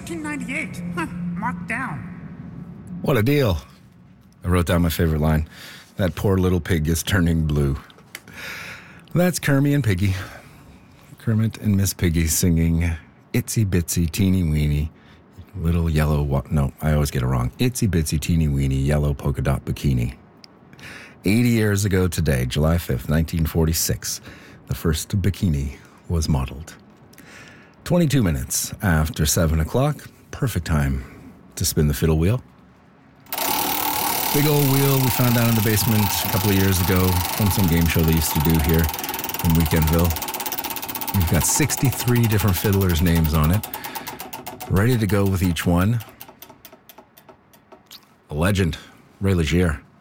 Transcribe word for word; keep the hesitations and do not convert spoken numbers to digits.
fourteen ninety-eight. Huh, marked down. What a deal. I wrote down my favorite line. That poor little pig is turning blue. That's Kermie and Piggy. Kermit and Miss Piggy singing Itsy Bitsy Teeny Weeny Little Yellow... Wa- no, I always get it wrong. Itsy Bitsy Teeny Weeny Yellow Polka Dot Bikini. eighty years ago today, July fifth, nineteen forty-six, the first bikini was modeled. twenty-two minutes after seven o'clock, perfect time to spin the fiddle wheel. Big old wheel we found down in the basement a couple of years ago from some game show they used to do here in Weekendville. We've got sixty-three different fiddlers' names on it. Ready to go with each one. A legend, Ray Legier.